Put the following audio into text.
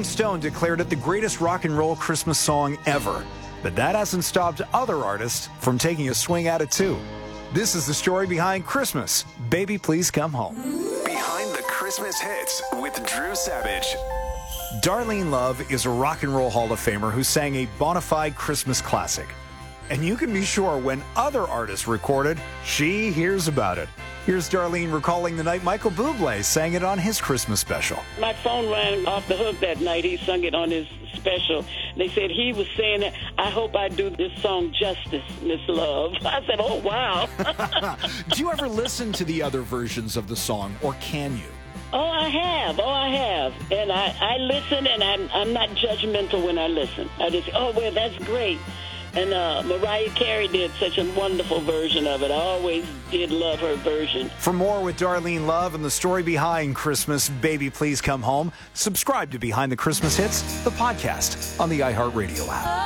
Rolling Stone declared it the greatest rock and roll Christmas song ever. But that hasn't stopped other artists from taking a swing at it too. This is the story behind Christmas, Baby Please Come Home. Behind the Christmas Hits with Drew Savage. Darlene Love is a rock and roll Hall of Famer who sang a bona fide Christmas classic. And you can be sure when other artists recorded, she hears about it. Here's Darlene recalling the night Michael Bublé sang it on his Christmas special. My phone rang off the hook that night. He sung it on his special. They said he was saying that, I hope I do this song justice, Miss Love. I said, oh, wow. Do you ever listen to the other versions of the song, or can you? Oh, I have. And I listen, and I'm not judgmental when I listen. I just, oh, well, that's great. And Mariah Carey did such a wonderful version of it. I always did love her version. For more with Darlene Love and the story behind Christmas, Baby Please Come Home, subscribe to Behind the Christmas Hits, the podcast on the iHeartRadio app.